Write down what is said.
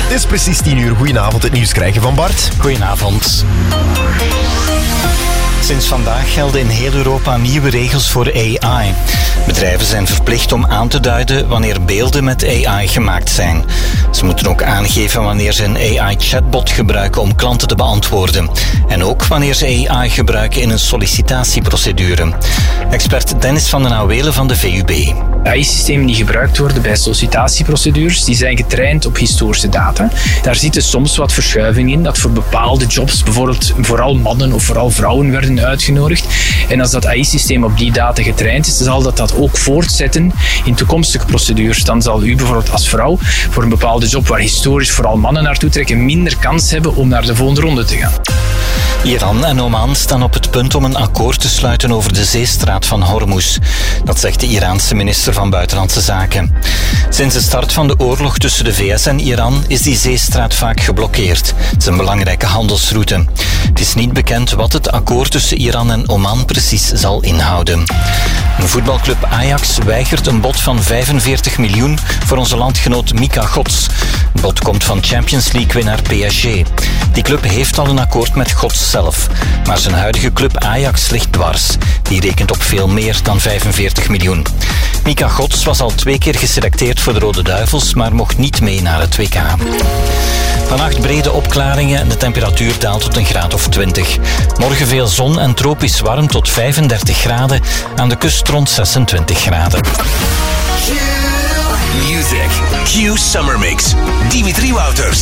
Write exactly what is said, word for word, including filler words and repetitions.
Het is precies tien uur. Goedenavond, het nieuws krijgen van Bart. Goedenavond. Sinds vandaag gelden in heel Europa nieuwe regels voor A I. Bedrijven zijn verplicht om aan te duiden wanneer beelden met A I gemaakt zijn. Ze moeten ook aangeven wanneer ze een A I-chatbot gebruiken om klanten te beantwoorden. En ook wanneer ze A I gebruiken in een sollicitatieprocedure. Expert Dennis van den Houwelen van de V U B. A I-systemen die gebruikt worden bij sollicitatieprocedures, die zijn getraind op historische data. Daar zitten soms wat verschuivingen in, dat voor bepaalde jobs bijvoorbeeld vooral mannen of vooral vrouwen werden uitgenodigd. En als dat A I-systeem op die data getraind is, dan zal dat dat ook voortzetten in toekomstige procedures. Dan zal u bijvoorbeeld als vrouw voor een bepaalde job waar historisch vooral mannen naartoe trekken, minder kans hebben om naar de volgende ronde te gaan. Iran en Oman staan op het punt om een akkoord te sluiten over de zeestraat van Hormuz. Dat zegt de Iraanse minister van Buitenlandse Zaken. Sinds de start van de oorlog tussen de V S en Iran is die zeestraat vaak geblokkeerd. Het is een belangrijke handelsroute. Het is niet bekend wat het akkoord tussen Iran en Oman precies zal inhouden. Een voetbalclub Ajax weigert een bod van vijfenveertig miljoen voor onze landgenoot Mika Gods. Het bod komt van Champions League-winnaar P S G. Die club heeft al een akkoord met Gods zelf. Maar zijn huidige club Ajax ligt dwars. Die rekent op veel meer dan vijfenveertig miljoen. Mika Gods was al twee keer geselecteerd voor de Rode Duivels, maar mocht niet mee naar het W K. Vannacht brede opklaringen en de temperatuur daalt tot een graad of twintig. Morgen veel zon en tropisch warm tot vijfendertig graden. Aan de kust rond zesentwintig graden. Music. Q Summer Mix. Dimitri Wouters.